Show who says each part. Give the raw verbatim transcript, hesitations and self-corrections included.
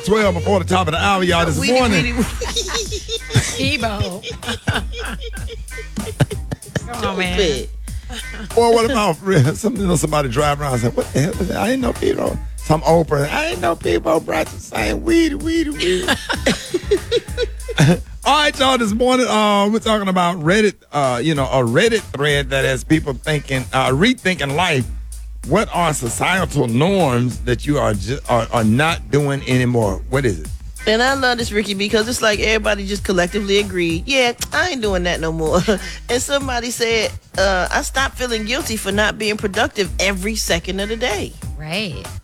Speaker 1: twelve before the top of the hour, y'all, this
Speaker 2: Weedy,
Speaker 1: morning.
Speaker 2: weedy,
Speaker 3: Ebo. Come on, man.
Speaker 2: weedy.
Speaker 1: Or what about something, you know, somebody driving around and say, what the hell is that? I didn't know people. Some old person, I didn't know people brought the same weedy, weedy, weedy. All right, y'all, this morning uh, we're talking about Reddit, uh, you know, a Reddit thread that has people thinking, uh, rethinking life. What are societal norms that you are, ju- are are not doing anymore? What is it?
Speaker 2: And I love this, Ricky, because it's like everybody just collectively agreed, yeah, I ain't doing that no more. And somebody said, uh, I stopped feeling guilty for not being productive every second of the day.
Speaker 3: Right.